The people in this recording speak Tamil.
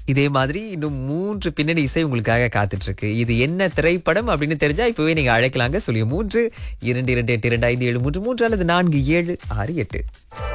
இதே மாதிரி இன்னும் 3 பின்னணி இசை உங்களுக்காக காத்துட்டு இருக்கு. இது என்ன திரைப்படம் அப்படின்னு தெரிஞ்சா இப்பவே நீங்க அழைக்கலாங்க. 03 22825573 அல்லது 4768.